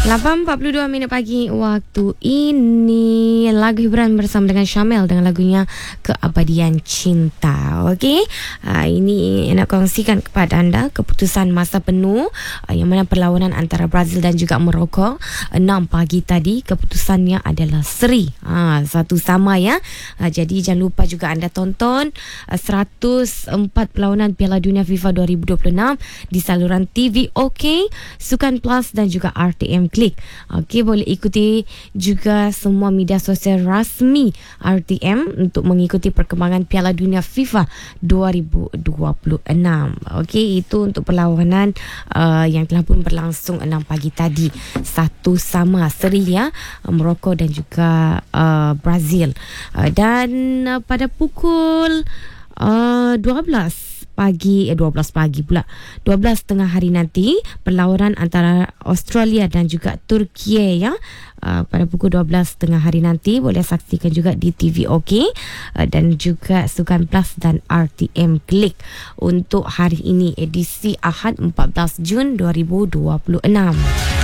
8.42 pagi waktu ini. Lagu hiburan bersama dengan Syamel dengan lagunya Keabadian Cinta. Okey, ini nak kongsikan kepada anda keputusan masa penuh yang mana perlawanan antara Brazil dan juga Morocco 6 pagi tadi. Keputusannya adalah seri, satu sama ya. Jadi jangan lupa juga anda tonton 104 perlawanan Piala Dunia FIFA 2026 di saluran TV OK, Sukan Plus dan juga RTM Klik. Okey, boleh ikuti juga semua media sosial rasmi RTM untuk mengikuti perkembangan Piala Dunia FIFA 2026. Okey, itu untuk perlawanan yang telah pun berlangsung 6 pagi tadi. Satu sama seri ya, Morocco dan juga Brazil. Dan pada pukul 12 tengah hari nanti perlawanan antara Australia dan juga Turki ya. Pada pukul 12 tengah hari nanti boleh saksikan juga di TV OK dan juga Sukan Plus dan RTM Klik untuk hari ini edisi Ahad 14 Jun 2026.